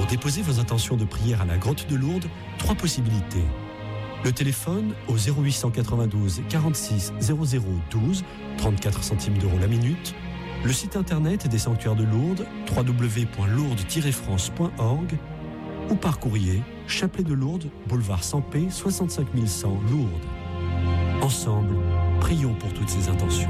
déposer vos intentions de prière à la Grotte de Lourdes, 3 possibilités. Le téléphone au 0892 46 00 12, 34 centimes d'euros la minute. Le site internet des sanctuaires de Lourdes, www.lourdes-france.org, ou par courrier, Chapelet de Lourdes, boulevard Sampé, 65 100 Lourdes. Ensemble, prions pour toutes ces intentions.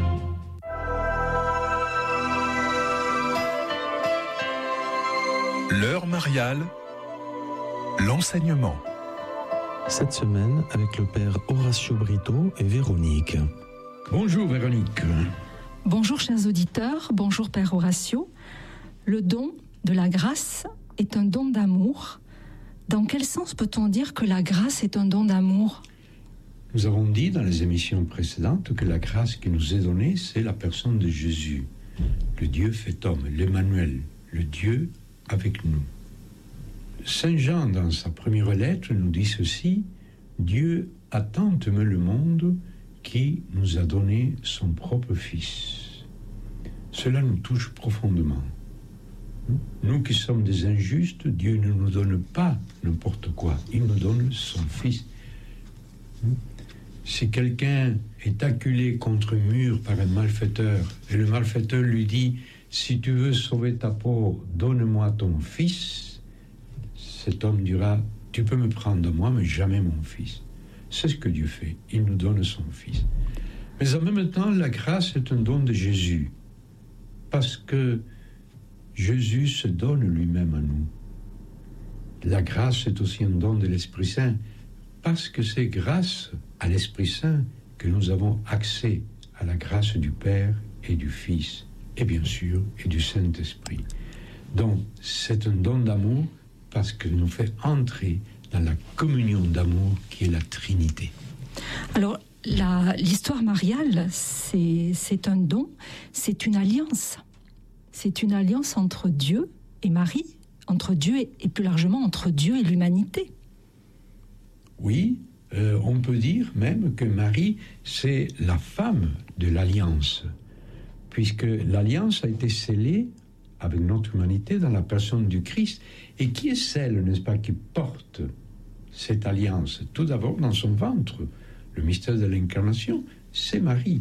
L'heure mariale, l'enseignement. Cette semaine, avec le père Horacio Brito et Véronique. Bonjour Véronique. Bonjour chers auditeurs, bonjour père Horacio. Le don de la grâce est un don d'amour. Dans quel sens peut-on dire que la grâce est un don d'amour ? Nous avons dit dans les émissions précédentes que la grâce qui nous est donnée, c'est la personne de Jésus, le Dieu fait homme, l'Emmanuel, le Dieu avec nous. Saint Jean, dans sa première lettre, nous dit ceci: Dieu a tant aimé le monde qui nous a donné son propre Fils. Cela nous touche profondément. Nous qui sommes des injustes, Dieu ne nous donne pas n'importe quoi, il nous donne son Fils. Si quelqu'un est acculé contre un mur par un malfaiteur, et le malfaiteur lui dit: si tu veux sauver ta peau, donne-moi ton fils, cet homme dira: tu peux me prendre de moi, mais jamais mon fils. C'est ce que Dieu fait, il nous donne son fils. Mais en même temps, la grâce est un don de Jésus, parce que Jésus se donne lui-même à nous. La grâce est aussi un don de l'Esprit Saint, parce que c'est grâce à l'Esprit Saint que nous avons accès à la grâce du Père et du Fils, et bien sûr, et du Saint-Esprit. Donc, c'est un don d'amour parce qu'il nous fait entrer dans la communion d'amour qui est la Trinité. Alors, l'histoire mariale, c'est un don, c'est une alliance. C'est une alliance entre Dieu et Marie, entre Dieu et plus largement entre Dieu et l'humanité. Oui, on peut dire même que Marie, c'est la femme de l'alliance, puisque l'alliance a été scellée avec notre humanité dans la personne du Christ. Et qui est celle, n'est-ce pas, qui porte cette alliance? Tout d'abord dans son ventre, le mystère de l'incarnation, c'est Marie.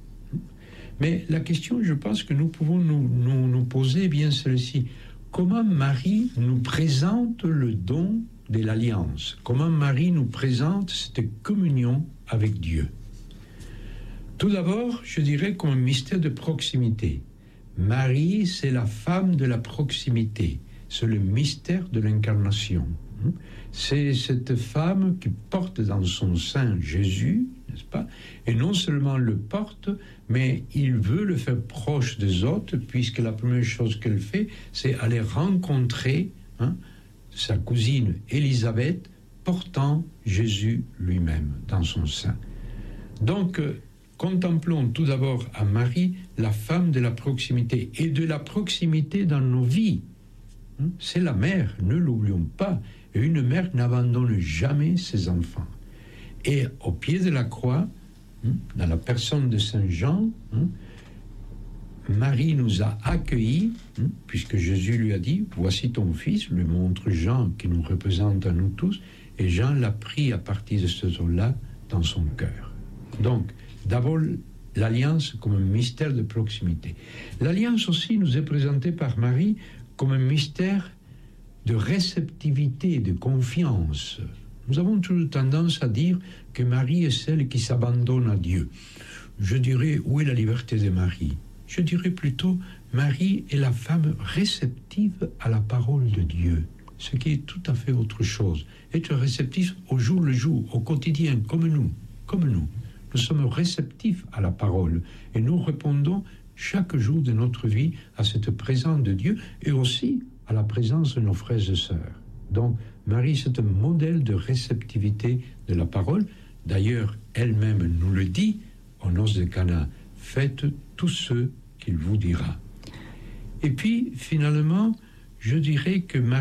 Mais la question, je pense que nous pouvons nous poser bien celle-ci. Comment Marie nous présente le don de l'alliance? Comment Marie nous présente cette communion avec Dieu? Tout d'abord, je dirais comme un mystère de proximité. Marie, c'est la femme de la proximité. C'est le mystère de l'incarnation. C'est cette femme qui porte dans son sein Jésus, n'est-ce pas? Et non seulement le porte, mais il veut le faire proche des autres, puisque la première chose qu'elle fait, c'est aller rencontrer sa cousine Élisabeth, portant Jésus lui-même dans son sein. Donc, contemplons tout d'abord à Marie, la femme de la proximité, et de la proximité dans nos vies. C'est la mère, ne l'oublions pas. Et une mère n'abandonne jamais ses enfants. Et au pied de la croix, dans la personne de Saint Jean, Marie nous a accueillis, puisque Jésus lui a dit: voici ton fils, lui montre Jean qui nous représente à nous tous, et Jean l'a pris à partir de ce jour-là dans son cœur. Donc, d'abord, l'alliance comme un mystère de proximité. L'alliance aussi nous est présentée par Marie comme un mystère de réceptivité, de confiance. Nous avons toujours tendance à dire que Marie est celle qui s'abandonne à Dieu. Je dirais, où est la liberté de Marie? Je dirais plutôt, Marie est la femme réceptive à la parole de Dieu, ce qui est tout à fait autre chose. Être réceptif au jour le jour, au quotidien, comme nous. Nous sommes réceptifs à la parole et nous répondons chaque jour de notre vie à cette présence de Dieu et aussi à la présence de nos frères et sœurs. Donc, Marie, c'est un modèle de réceptivité de la parole. D'ailleurs, elle-même nous le dit aux noces de Cana: faites tout ce qu'il vous dira. Et puis, finalement, je dirais que Marie